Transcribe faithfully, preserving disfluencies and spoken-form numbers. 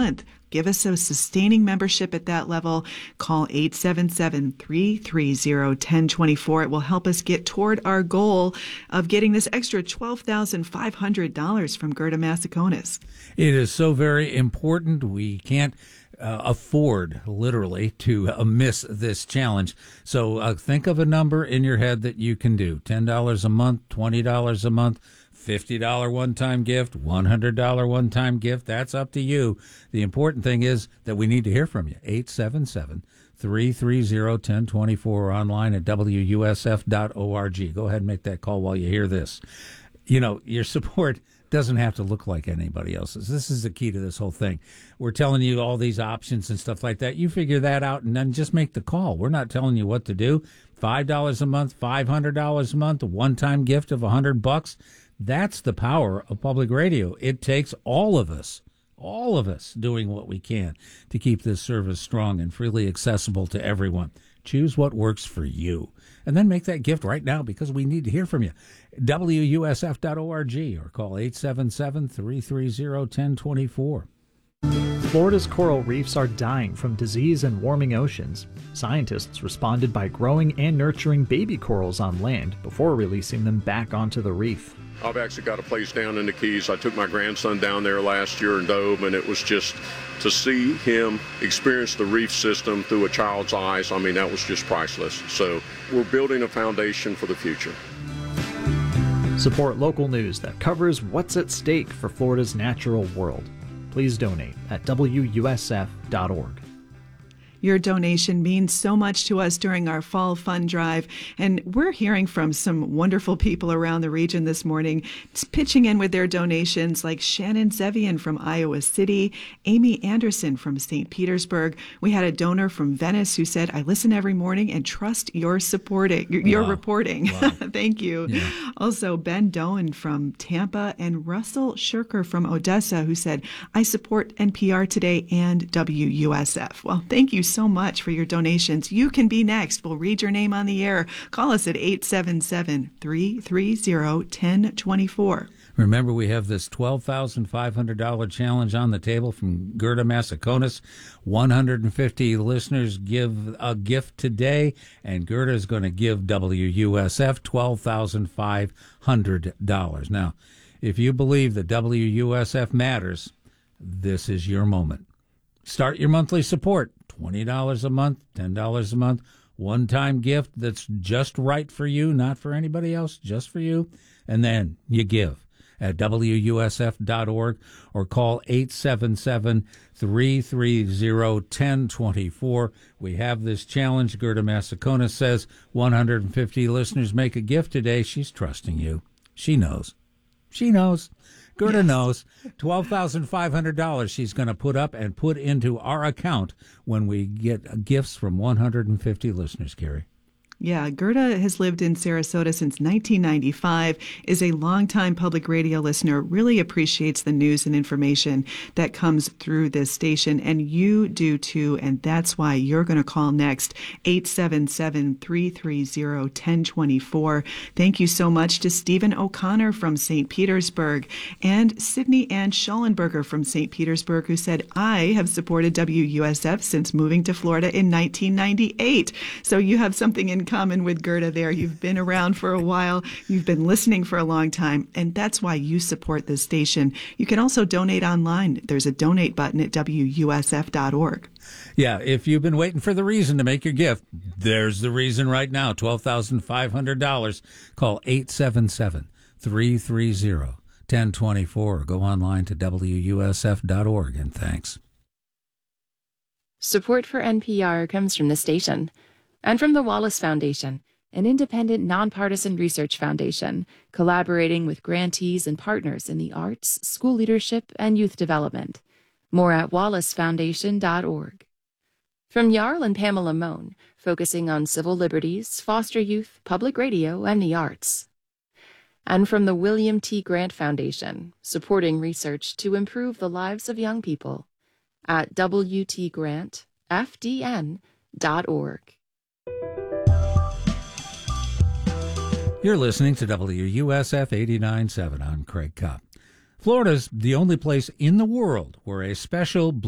month. Give us a sustaining membership at that level. Call eight seven seven, three three zero, one zero two four. It will help us get toward our goal of getting this extra twelve thousand five hundred dollars from Gerda Massaconas. It is so very important. We can't uh, afford, literally, to uh, miss this challenge. So uh, think of a number in your head that you can do. ten dollars a month, twenty dollars a month, fifty dollars one-time gift, one hundred dollars one-time gift. That's up to you. The important thing is that we need to hear from you. eight seven seven, three three zero, one zero two four or online at W U S F dot org. Go ahead and make that call while you hear this. You know, your support doesn't have to look like anybody else's. This is the key to this whole thing. We're telling you all these options and stuff like that. You figure that out and then just make the call. We're not telling you what to do. five dollars a month, five hundred dollars a month, a one-time gift of one hundred bucks. That's the power of public radio. It takes all of us, all of us doing what we can to keep this service strong and freely accessible to everyone. Choose what works for you. And then make that gift right now because we need to hear from you. W U S F dot org or call eight seven seven, three three zero, one zero two four. Florida's coral reefs are dying from disease and warming oceans. Scientists responded by growing and nurturing baby corals on land before releasing them back onto the reef. I've actually got a place down in the Keys. I took my grandson down there last year in Dove, and it was just to see him experience the reef system through a child's eyes. I mean, that was just priceless. So we're building a foundation for the future. Support local news that covers what's at stake for Florida's natural world. Please donate at W U S F dot org. Your donation means so much to us during our fall fund drive, and we're hearing from some wonderful people around the region this morning pitching in with their donations, like Shannon Zevian from Iowa City, Amy Anderson from Saint Petersburg. We had a donor from Venice who said, "I listen every morning and trust your supporting, your wow. reporting." Wow. Thank you. Yeah. Also, Ben Doan from Tampa and Russell Shirker from Odessa, who said, "I support N P R today and W U S F." Well, thank you so much for your donations. You can be next. We'll read your name on the air. Call us at eight seven seven, three three zero, one zero two four. Remember, we have this twelve thousand five hundred dollars challenge on the table from Gerda Massaconas. one hundred fifty listeners give a gift today, and Gerda is going to give W U S F twelve thousand five hundred dollars. Now, if you believe that W U S F matters, this is your moment. Start your monthly support. twenty dollars a month, ten dollars a month, one-time gift that's just right for you, not for anybody else, just for you. And then you give at W U S F dot org or call eight seven seven, three three zero, one zero two four. We have this challenge. Gerda Massaconas says one hundred fifty listeners make a gift today. She's trusting you. She knows. She knows. Gerda yes. knows. twelve thousand five hundred dollars she's going to put up and put into our account when we get gifts from one hundred fifty listeners, Carrie. Yeah, Gerda has lived in Sarasota since nineteen ninety-five, is a longtime public radio listener, really appreciates the news and information that comes through this station, and you do too, and that's why you're going to call next, eight seven seven, three three zero, one zero two four. Thank you so much to Stephen O'Connor from Saint Petersburg and Sydney Ann Schollenberger from Saint Petersburg, who said, "I have supported W U S F since moving to Florida in nineteen ninety-eight. So you have something in common with Gerda there. You've been around for a while. You've been listening for a long time, and that's why you support this station. You can also donate online. There's a donate button at W U S F dot org. Yeah, if you've been waiting for the reason to make your gift, there's the reason right now, twelve thousand five hundred dollars. Call eight seven seven, three three zero, one zero two four or go online to W U S F dot org, and thanks. Support for N P R comes from the station and from the Wallace Foundation, an independent, nonpartisan research foundation collaborating with grantees and partners in the arts, school leadership, and youth development. More at wallace foundation dot org. From Jarl and Pamela Mohn, focusing on civil liberties, foster youth, public radio, and the arts. And from the William T. Grant Foundation, supporting research to improve the lives of young people, at W T grant F D N dot org. You're listening to W U S F eighty-nine point seven. I'm Craig Kopp. Florida's the only place in the world where a special